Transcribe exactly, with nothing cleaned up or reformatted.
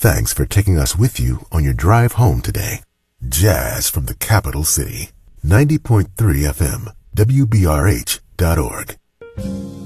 Thanks for taking us with you on your drive home today. Jazz from the capital city. ninety point three F M, W B R H dot org.